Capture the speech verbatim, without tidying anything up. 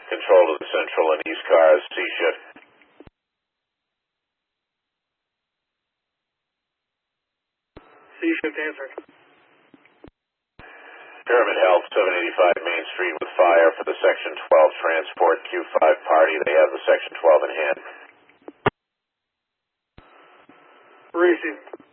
Control to the central and east cars, C shift. C shift answered. Pyramid Health, seven eighty-five Main Street with fire for the Section twelve transport Q five party. They have the Section twelve in hand. Received.